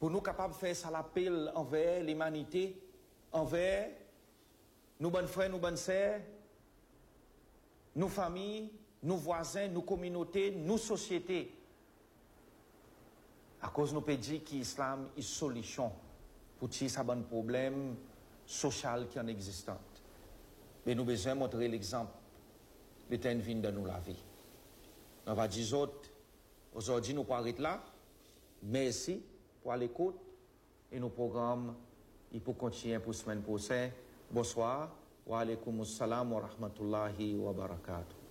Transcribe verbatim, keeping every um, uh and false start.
pour nous capables de faire ça l'appel envers l'humanité, envers nos bonnes frères, nos bonnes sœurs, nos familles, nos voisins, nos communautés, nos sociétés. À cause de nous dit que l'islam est une solution pour tirer ça bon problème social qui est existant. Mais nous besoin montrer l'exemple de l'État vient de nous la vie. On va dire autres, aujourd'hui nous pouvons arrêter là. Merci pour l'écoute et nos programmes, il peut continuer pour la semaine prochaine. Bonsoir. Wa alaikumus salam wa rahmatullahi wa barakatuh.